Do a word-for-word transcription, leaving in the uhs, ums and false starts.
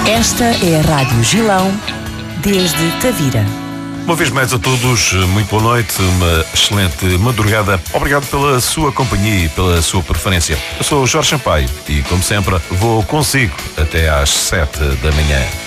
Esta é a Rádio Gilão, desde Tavira. Uma vez mais a todos, muito boa noite, uma excelente madrugada. Obrigado pela sua companhia e pela sua preferência. Eu sou o Jorge Sampaio e, como sempre, vou consigo até às sete da manhã.